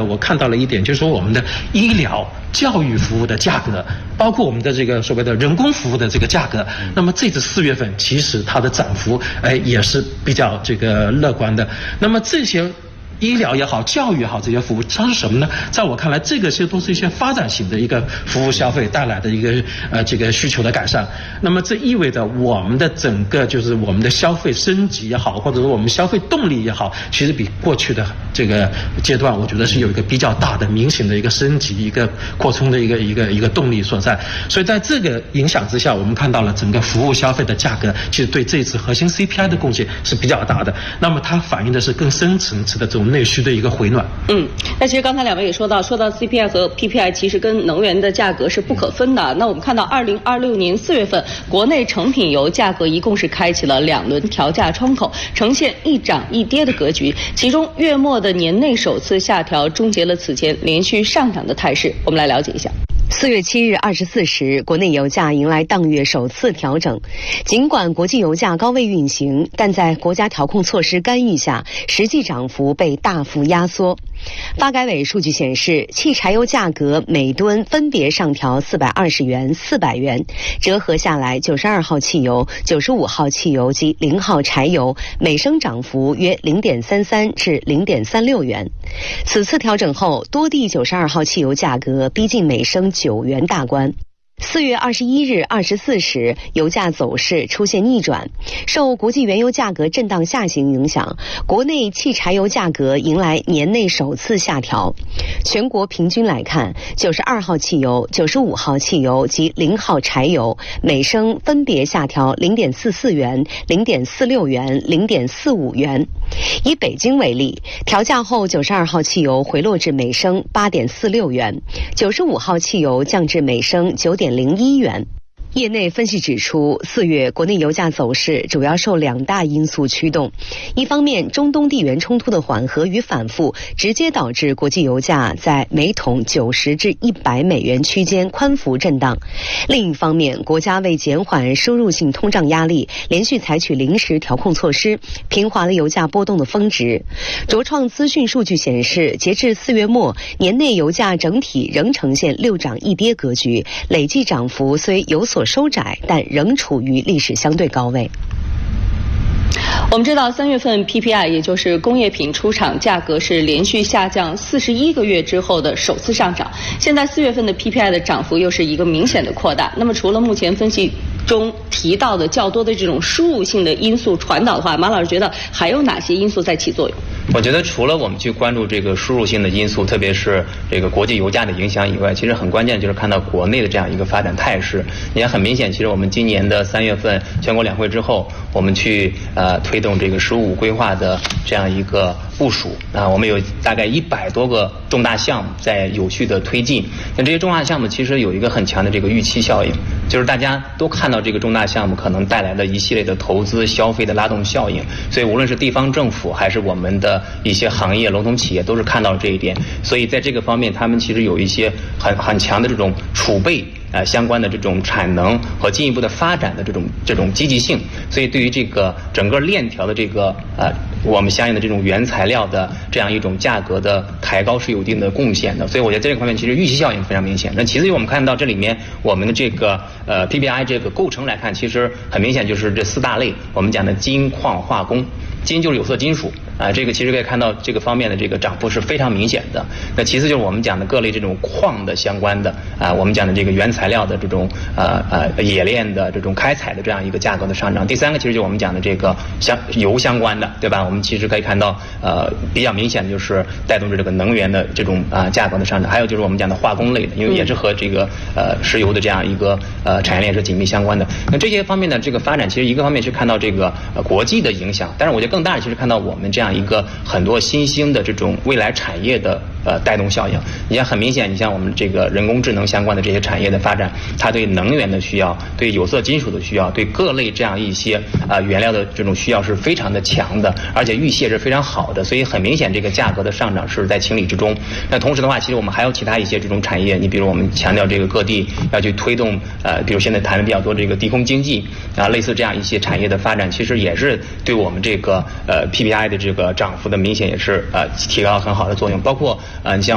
我看到了一点，就是说我们的医疗、教育服务的价格，包括我们的这个所谓的人工服务的这个价格，那么这次4月份其实它的涨幅也是比较这个乐观的。那么这些医疗也好，教育也好，这些服务它是什么呢？在我看来，这个都是一些发展型的一个服务消费带来的一个这个需求的改善。那么这意味着我们的整个就是我们的消费升级也好，或者说我们消费动力也好，其实比过去的这个阶段，我觉得是有一个比较大的、明显的一个升级、一个扩充的一个动力所在。所以在这个影响之下，我们看到了整个服务消费的价格，其实对这次核心 CPI 的贡献是比较大的。那么它反映的是更深层次的这种内需的一个回暖。 那其实刚才两位也说到 CPI 和 PPI 其实跟能源的价格是不可分的。那我们看到2026年4月份，国内成品油价格一共是开启了2轮调价窗口，呈现一涨一跌的格局。其中月末的年内首次下调，终结了此前连续上涨的态势。我们来了解一下。 4月7日24时，国内油价迎来当月首次调整。尽管国际油价高位运行，但在国家调控措施干预下，实际涨幅被大幅压缩。发改委数据显示，汽柴油价格每吨分别上调420元、400元，折合下来92号汽油、95号汽油及0号柴油每升涨幅约 0.33 至 0.36元。此次调整后，多地92号汽油价格逼近每升9元大关。4月21日24时，油价走势出现逆转，受国际原油价格震荡下行影响，国内汽柴油价格迎来年内首次下调。全国平均来看，92号汽油、95号汽油及0号柴油每升分别下调 0.44 元、0.46元、0.45元。以北京为例，调价后92号汽油回落至每升 8.46 元，95号汽油降至每升 9.01 元。业内分析指出，4月国内油价走势主要受2大因素驱动。一方面，中东地缘冲突的缓和与反复直接导致国际油价在每桶90至100美元区间宽幅震荡；另一方面，国家为减缓输入性通胀压力，连续采取临时调控措施，平缓了油价波动的峰值。卓创资讯数据显示，截至4月末，年内油价整体仍呈现6涨1跌格局，累计涨幅虽有所收窄，但仍处于历史相对高位。 我们知道3月份 PPI 也就是工业品出厂价格是连续下降41个月之后的首次上涨，现在4月份的 PPI 的涨幅又是一个明显的扩大。那么除了目前分析中提到的较多的这种输入性的因素传导的话，马老师觉得还有哪些因素在起作用？ 我觉得除了我们去关注这个输入性的因素，特别是这个国际油价的影响以外，其实很关键就是看到国内的这样一个发展态势。你看很明显，其实我们今年的3月份全国两会之后，我们去推动这个“15五”规划的这样一个部署啊，我们有大概100多个重大项目在有序的推进。那这些重大项目其实有一个很强的这个预期效应，就是大家都看到这个重大项目可能带来的一系列的投资消费的拉动效应，所以无论是地方政府还是我们的一些行业龙头企业都是看到了这一点，所以在这个方面他们其实有一些很强的这种储备相关的这种产能和进一步的发展的这种积极性，所以对于这个整个链条的这个我们相应的这种原材料的这样一种价格的抬高是有一定的贡献的，所以我觉得这个方面其实预期效应非常明显。那其次我们看到这里面我们的这个PPI 这个构成来看，其实很明显就是这4大类，我们讲的金矿化工。金就是有色金属这个其实可以看到这个方面的这个涨幅是非常明显的。那其次就是我们讲的各类这种矿的相关的我们讲的这个原材料的这种冶炼的这种开采的这样一个价格的上涨。第三个其实就是我们讲的这个油相关的，对吧？我们其实可以看到比较明显的就是带动着这个能源的这种价格的上涨，还有就是我们讲的化工类的，因为也是和这个石油的这样一个产业链是紧密相关的。那这些方面的这个发展，其实一个方面是看到这个国际的影响，但是我觉得更大的其实看到我们这样一个很多新兴的这种未来产业的带动效应。你像很明显，你像我们这个人工智能相关的这些产业的发展，它对能源的需要、对有色金属的需要、对各类这样一些原料的这种需要是非常的强的，而且预期是非常好的，所以很明显这个价格的上涨是在情理之中。那同时的话，其实我们还有其他一些这种产业，你比如我们强调这个各地要去推动比如现在谈的比较多这个低空经济类似这样一些产业的发展，其实也是对我们这个PPI 的这个涨幅的明显也是提高了很好的作用。包括你像